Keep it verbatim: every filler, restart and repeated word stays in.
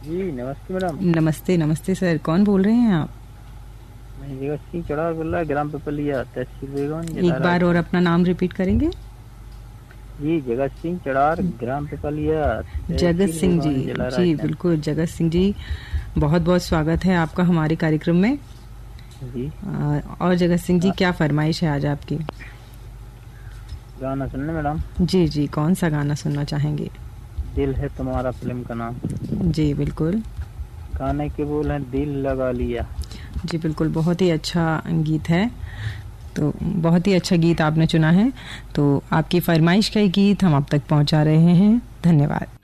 जी नमस्ते मैडम। नमस्ते नमस्ते सर, कौन बोल रहे हैं आप? मैं जगत सिंह चढ़ार बोल रहा, ग्राम पिपलिया, तहसील बेगून, जिला एक बार और राजस्थान। अपना नाम रिपीट करेंगे? जी जगत सिंह चढ़ार, ग्राम पिपलिया, जगत तहसील सिंह जी, बेगून, जिला जी राजस्थान। बिल्कुल जगत सिंह जी, बहुत बहुत स्वागत है आपका हमारे कार्यक्रम में। जी आ, और जगत सिंह जी, क्या फरमाइश है आज आपकी? गाना सुनने मैडम। जी जी, कौन सा गाना सुनना चाहेंगे? दिल है तुम्हारा फिल्म का नाम। जी बिल्कुल। गाने के बोल हैं दिल लगा लिया। जी बिल्कुल, बहुत ही अच्छा गीत है। तो बहुत ही अच्छा गीत आपने चुना है। तो आपकी फरमाइश का ये गीत हम आप तक पहुंचा रहे हैं। धन्यवाद।